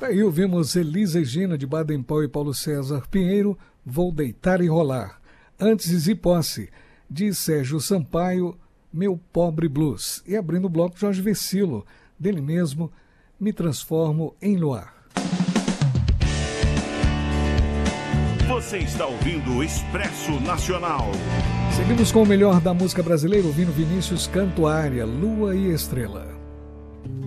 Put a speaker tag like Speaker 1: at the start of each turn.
Speaker 1: Aí ouvimos Elis Regina de Baden Powell e Paulo César Pinheiro, Vou Deitar e Rolar. Antes Easy Posse, de Sérgio Sampaio, Meu Pobre Blues. E abrindo o bloco, Jorge Vecilo, dele mesmo, Me Transformo em Luar.
Speaker 2: Você está ouvindo o Expresso Nacional.
Speaker 1: Seguimos com o melhor da música brasileira, ouvindo Vinícius Cantuária, Lua e Estrela.